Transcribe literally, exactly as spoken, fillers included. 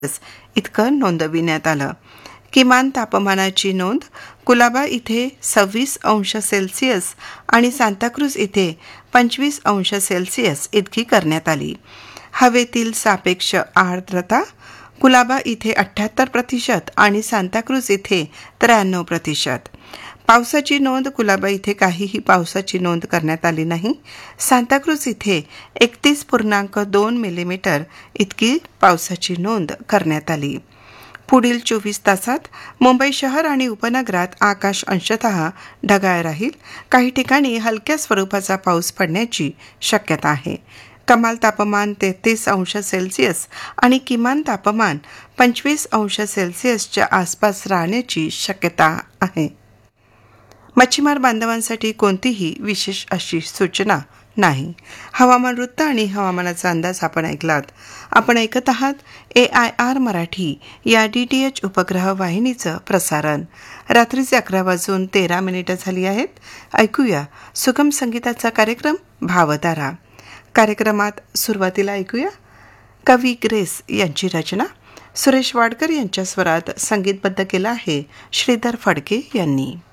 इतकं नोंदविण्यात आलं. किमान तापमानाची नोंद कुलाबा इथे सव्वीस अंश सेल्सिअस आणि सांताक्रूज इथे पंचवीस अंश सेल्सिअस इतकी करण्यात आली. हवेतील सापेक्ष आर्द्रता कुलाबा इथे अठ्ठ्याहत्तर प्रतिशत आणि सांताक्रूज इथे त्र्याण्णव प्रतिशत. पावसाची नोंद कुलाबा इथे काहीही पावसाची नोंद करण्यात आली नाही. सांताक्रूज इथे एकतीस पूर्णांक दोन मिलीमीटर इतकी पावसाची नोंद करण्यात आली. पुढील चोवीस तासात मुंबई शहर आणि उपनगरात आकाश अंशतः ढगाळ राहील. काही ठिकाणी हलक्या स्वरूपाचा पाऊस पडण्याची शक्यता आहे. कमाल तापमान तेहतीस अंश सेल्सिअस आणि किमान तापमान पंचवीस अंश सेल्सिअसच्या आसपास राहण्याची शक्यता आहे. मच्छीमार बांधवांसाठी कोणतीही विशेष अशी सूचना नाही. हवामान वृत्त आणि हवामानाचा अंदाज आपण ऐकलात. आपण ऐकत आहात ए आय आर मराठी या डी टी एच उपग्रह वाहिनीचं प्रसारण. रात्रीचे अकरा वाजून तेरा मिनिटं झाली आहेत. ऐकूया सुगम संगीताचा कार्यक्रम भावतारा. कार्यक्रमात सुरुवातीला ऐकूया कवी ग्रेस यांची रचना. सुरेश वाडकर यांच्या स्वरात संगीतबद्ध केलं आहे श्रीधर फडके यांनी.